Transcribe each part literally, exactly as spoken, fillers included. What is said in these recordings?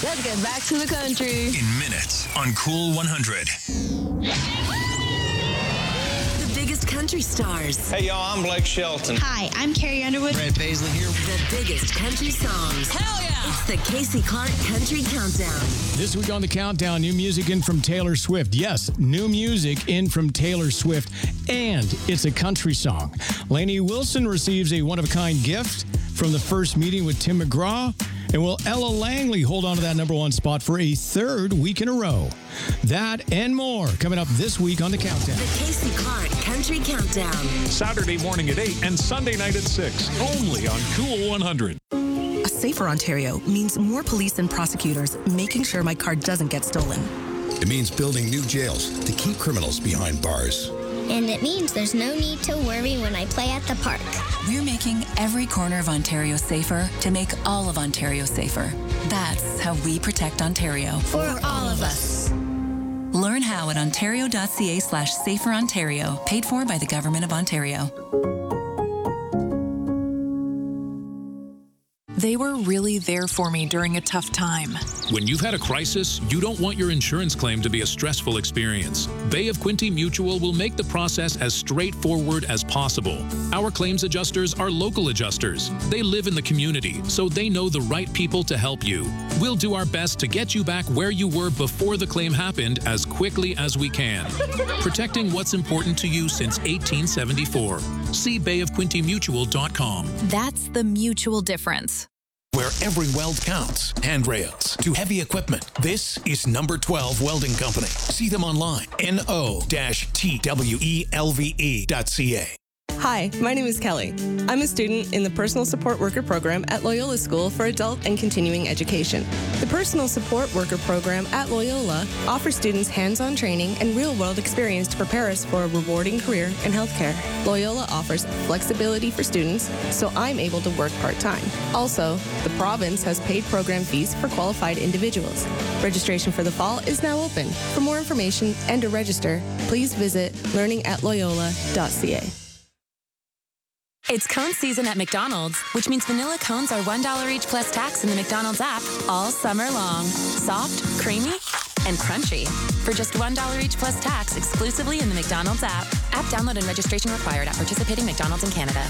Let's get back to the country. In minutes on Cool one hundred. The biggest country stars. Hey, y'all, I'm Blake Shelton. Hi, I'm Carrie Underwood. Brad Paisley here. The biggest country songs. Hell yeah! It's the Casey Clark Country Countdown. This week on the Countdown, new music in from Taylor Swift. Yes, new music in from Taylor Swift, and it's a country song. Lainey Wilson receives a one-of-a-kind gift from the first meeting with Tim McGraw. And will Ella Langley hold on to that number one spot for a third week in a row? That and more coming up this week on the Countdown. The Casey Clark Country Countdown. Saturday morning at eight and Sunday night at six. Only on Cool one hundred. A safer Ontario means more police and prosecutors making sure my car doesn't get stolen. It means building new jails to keep criminals behind bars. And it means there's no need to worry when I play at the park. We're making every corner of Ontario safer to make all of Ontario safer. That's how we protect Ontario. For all of us. Learn how at ontario.ca slash safer Ontario, paid for by the Government of Ontario. They were really there for me during a tough time. When you've had a crisis, you don't want your insurance claim to be a stressful experience. Bay of Quinte Mutual will make the process as straightforward as possible. Our claims adjusters are local adjusters. They live in the community, so they know the right people to help you. We'll do our best to get you back where you were before the claim happened as quickly as we can. Protecting what's important to you since eighteen seventy-four. See bay of quinte mutual dot com. That's the mutual difference. Where every weld counts. Handrails to heavy equipment. This is Number twelve Welding Company. See them online. N O T W E L V E dot C A. Hi, my name is Kelly. I'm a student in the Personal Support Worker Program at Loyola School for Adult and Continuing Education. The Personal Support Worker Program at Loyola offers students hands-on training and real-world experience to prepare us for a rewarding career in healthcare. Loyola offers flexibility for students, so I'm able to work part-time. Also, the province has paid program fees for qualified individuals. Registration for the fall is now open. For more information and to register, please visit learning at loyola dot c a. It's cone season at McDonald's, which means vanilla cones are one dollar each plus tax in the McDonald's app all summer long. Soft, creamy, and crunchy. For just one dollar each plus tax exclusively in the McDonald's app. App download and registration required at participating McDonald's in Canada.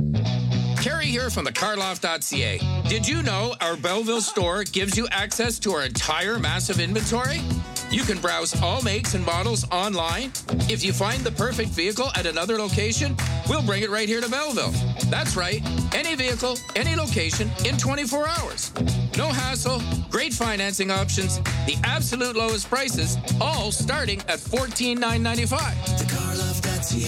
Kerry here from the car loft dot c a. Did you know our Belleville store gives you access to our entire massive inventory? You can browse all makes and models online. If you find the perfect vehicle at another location, we'll bring it right here to Belleville. That's right, any vehicle, any location in twenty-four hours. No hassle, great financing options, the absolute lowest prices, all starting at fourteen thousand nine hundred ninety-five dollars. the car loft dot c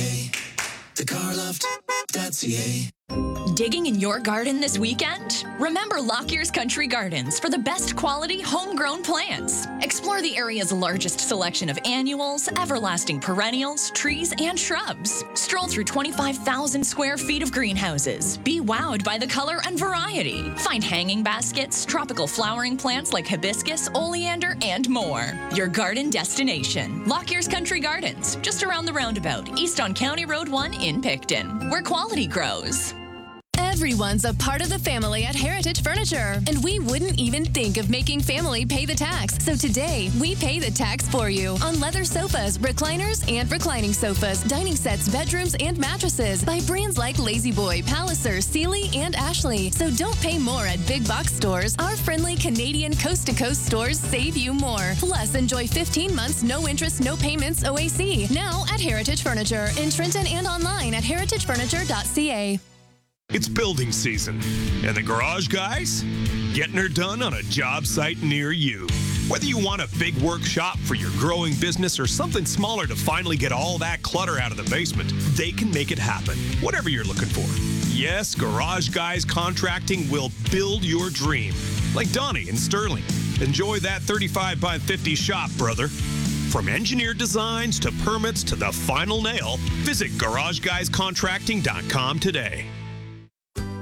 a. the car loft dot c a. Digging in your garden this weekend? Remember Lockyer's Country Gardens for the best quality homegrown plants. Explore the area's largest selection of annuals, everlasting perennials, trees, and shrubs. Stroll through twenty-five thousand square feet of greenhouses. Be wowed by the color and variety. Find hanging baskets, tropical flowering plants like hibiscus, oleander, and more. Your garden destination. Lockyer's Country Gardens, just around the roundabout, east on County Road one in Picton, where quality grows. Everyone's a part of the family at Heritage Furniture, and we wouldn't even think of making family pay the tax. So today, we pay the tax for you on leather sofas, recliners, and reclining sofas, dining sets, bedrooms, and mattresses by brands like Lazy Boy, Palliser, Sealy, and Ashley. So don't pay more at big box stores. Our friendly Canadian coast-to-coast stores save you more. Plus, enjoy fifteen months, no interest, no payments O A C. Now at Heritage Furniture in Trenton and online at heritage furniture dot c a. It's building season, and the garage guys getting her done on a job site near you. Whether you want a big workshop for your growing business or something smaller to finally get all that clutter out of the basement, they can make it happen, whatever you're looking for. Yes, Garage Guys Contracting will build your dream, like Donnie in Sterling. Enjoy that thirty-five by fifty shop, brother. From engineered designs to permits to the final nail, visit garage guys contracting dot com today.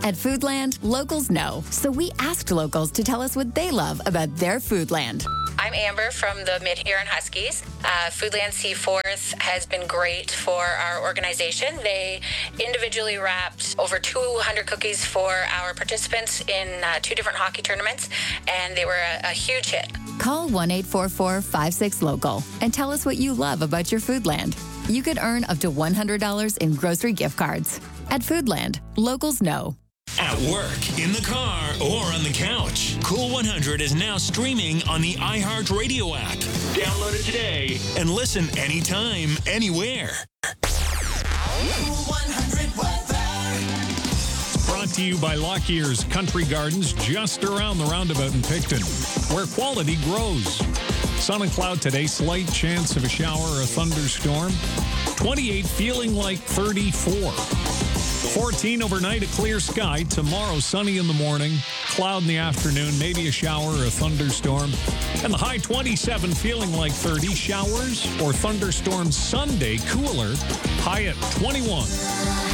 At Foodland, locals know. So we asked locals to tell us what they love about their Foodland. I'm Amber from the Mid-Huron Huskies. Uh, Foodland Seaforth has been great for our organization. They individually wrapped over two hundred cookies for our participants in uh, two different hockey tournaments, and they were a, a huge hit. Call one eight four four, five six, local and tell us what you love about your Foodland. You could earn up to one hundred dollars in grocery gift cards. At Foodland, locals know. At work, in the car, or on the couch, Cool one hundred is now streaming on the iHeartRadio app. Download it today and listen anytime, anywhere. Cool one hundred weather. Brought to you by Lockyear's Country Gardens, just around the roundabout in Picton, where quality grows. Sun and cloud today, slight chance of a shower or a thunderstorm. twenty-eight, feeling like thirty-four. fourteen overnight, a clear sky. Tomorrow, sunny in the morning, cloud in the afternoon, maybe a shower or a thunderstorm. And the high twenty-seven, feeling like thirty. Showers or thunderstorms Sunday, cooler, high at twenty-one.